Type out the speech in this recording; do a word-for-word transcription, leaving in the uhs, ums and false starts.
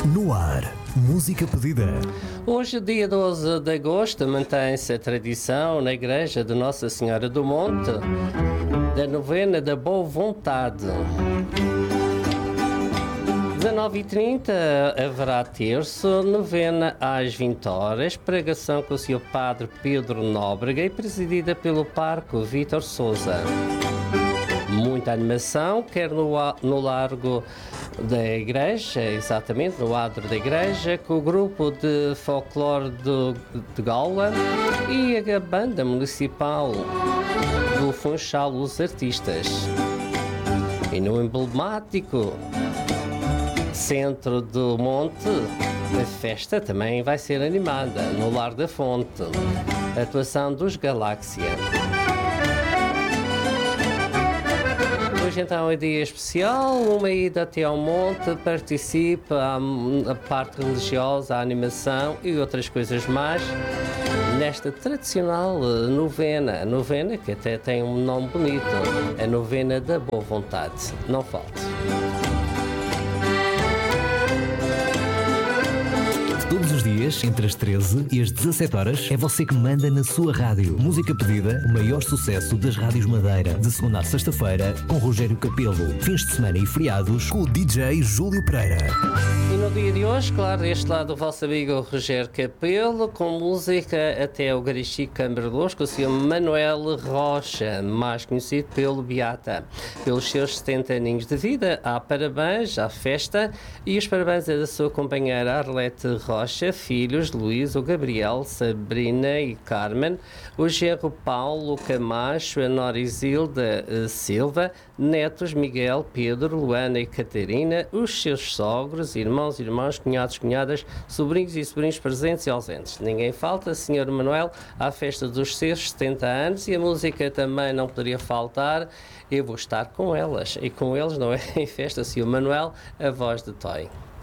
No ar, música pedida. Hoje, dia doze de agosto, mantém-se a tradição na Igreja de Nossa Senhora do Monte da novena da Boa Vontade. dezenove e trinta haverá terço, novena às vinte horas, pregação com o senhor Padre Pedro Nóbrega e presidida pelo Parco Vítor Sousa. Muita animação, quer no, no largo da igreja, exatamente no adro da igreja, com o grupo de folclore de, de Gaula e a banda municipal do Funchal, os artistas. E no emblemático centro do Monte, a festa também vai ser animada no Lar da Fonte, a atuação dos Galáxia. Hoje então é dia especial, uma ida até ao monte, participa a, a parte religiosa, a animação e outras coisas mais nesta tradicional novena, a novena que até tem um nome bonito, a novena da Boa Vontade. Não falte. Todos os dias, entre as treze e as dezassete horas, é você que manda na sua rádio. Música pedida, o maior sucesso das rádios Madeira. De segunda a sexta-feira, com Rogério Capelo. Fins de semana e feriados, com o D J Júlio Pereira. E no dia de hoje, claro, este lado o vosso amigo Rogério Capelo, com música até o Garichico Camberlouros, com o senhor Manuel Rocha, mais conhecido pelo Beata. Pelos seus setenta aninhos de vida, há parabéns à festa e os parabéns é da sua companheira Arlete Rocha, filhos Luís, o Gabriel, Sabrina e Carmen, o genro Paulo Camacho, a Nora Isilda Silva, netos Miguel, Pedro, Luana e Catarina, os seus sogros, irmãos, irmãs, cunhados, cunhadas, sobrinhos e sobrinhos presentes e ausentes. Ninguém falta, senhor Manuel, à festa dos seus setenta anos, e a música também não poderia faltar. Eu vou estar com elas, e com eles não é em festa, senhor Manuel, a voz de Toy.